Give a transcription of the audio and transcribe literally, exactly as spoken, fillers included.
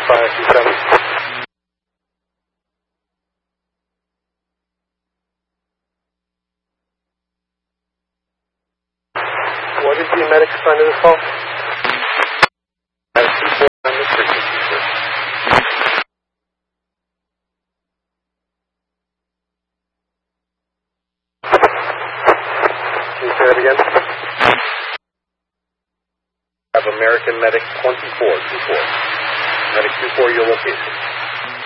five two seven. What is the medic assigned to this call? I have two four on this frequency, sir. Can you say that again? I have American Medic twenty-four two four. Medic two four, your location.